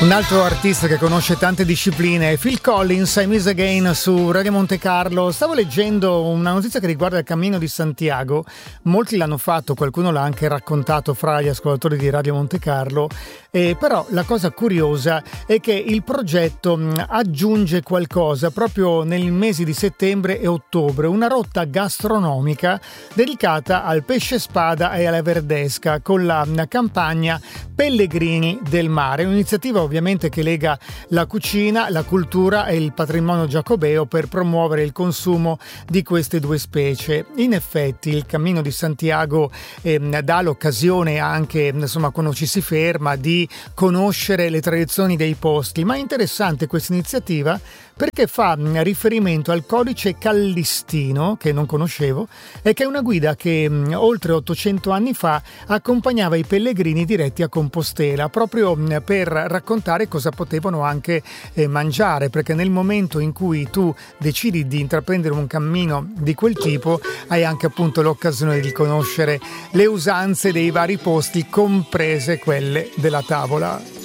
Un altro artista che conosce tante discipline è Phil Collins, I'm Is Again su Radio Monte Carlo. Stavo leggendo una notizia che riguarda il Cammino di Santiago. Molti l'hanno fatto, qualcuno l'ha anche raccontato fra gli ascoltatori di Radio Monte Carlo. Però la cosa curiosa è che il progetto aggiunge qualcosa proprio nei mesi di settembre e ottobre, una rotta gastronomica dedicata al pesce spada e alla verdesca con la campagna Pellegrini del Mare, un'iniziativa ovviamente che lega la cucina, la cultura e il patrimonio giacobeo per promuovere il consumo di queste due specie. In effetti il Cammino di Santiago dà l'occasione anche, quando ci si ferma, di conoscere le tradizioni dei posti, ma è interessante questa iniziativa perché fa riferimento al codice Callistino, che non conoscevo, e che è una guida che oltre 800 anni fa accompagnava i pellegrini diretti a Compostela, proprio per raccontare cosa potevano anche mangiare, perché nel momento in cui tu decidi di intraprendere un cammino di quel tipo hai anche appunto l'occasione di conoscere le usanze dei vari posti, comprese quelle della tavola.